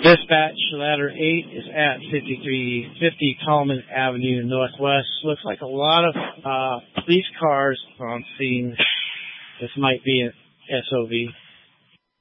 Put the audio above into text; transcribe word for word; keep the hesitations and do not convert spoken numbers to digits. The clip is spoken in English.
Dispatch, ladder eight is at fifty-three fifty Tallman Avenue Northwest. Looks like a lot of uh, police cars on scene. This might be an S O V.